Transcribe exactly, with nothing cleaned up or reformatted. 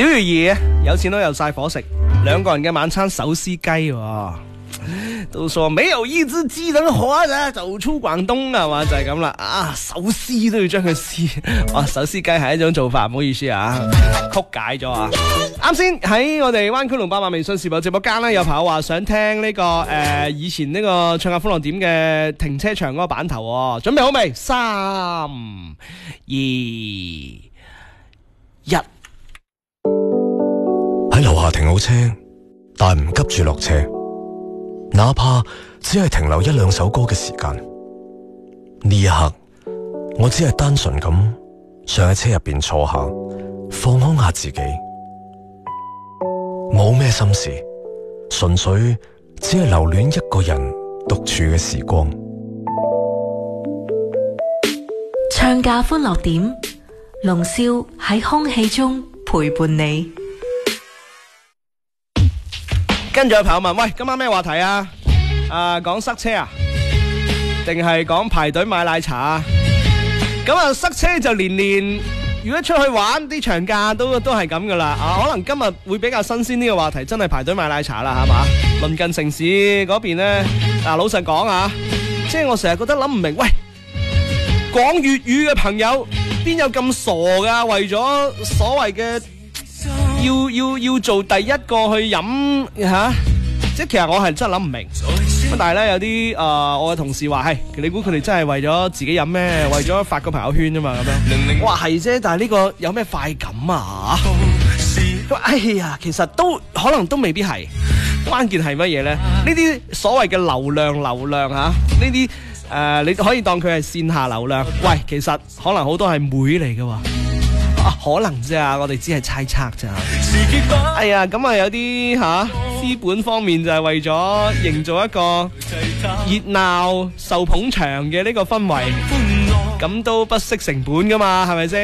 小魚兒有錢都有晒伙食，兩個人嘅晚餐手撕雞喎。都說沒有一隻雞能活着走出廣東係嘛，就係咁啦啊！手撕都要將佢撕，哇！手撕雞係一種做法，唔好意思啊，曲解咗啊！啱先喺我哋灣區龍八萬微信視頻直播間咧，有朋友話想聽呢、這個誒、呃、以前呢個唱下歡樂點嘅停車場嗰個版頭、哦，準備好未？三二一， 喺樓下停好車，但唔急住落車。哪怕只係停留一兩首歌嘅時間，呢一刻我只係單純咁想喺車入邊坐下，放空下自己，冇咩心事，純粹只係留戀一個人獨處嘅時光。 唱價歡樂點，龍少喺空氣中陪伴你。 跟住有朋友問，喂，今晚咩話題啊？啊，講塞車啊？定係講排隊買奶茶啊？咁啊，塞車就年年，如果出去玩啲長假都都係咁噶啦。啊，可能今日會比較新鮮呢個話題，真係排隊買奶茶啦，係嘛？鄰近城市嗰邊呢，嗱，老實講啊，即係我成日覺得諗唔明，喂，講粵語嘅朋友邊有咁傻噶？為咗所謂嘅。要要要做第一個去飲吓、啊，即係其實我係真係諗唔明。咁但係咧有啲誒、呃，我嘅同事話係，你估佢哋真係為咗自己飲咩？為咗發個朋友圈啫嘛咁樣。我話係啫，但係呢個有咩快感啊？佢話哎呀，其實都可能都未必係。關鍵係乜嘢咧？呢啲所謂嘅流量流量吓，呢啲誒你可以當佢係線下流量。喂，其實可能好多係妹嚟嘅喎。啊、可能啫，我哋只係猜測咋。哎呀，咁啊有啲吓資本方面就係為咗營造一個熱鬧受捧場嘅呢個氛圍，咁都不惜成本噶嘛，係咪先？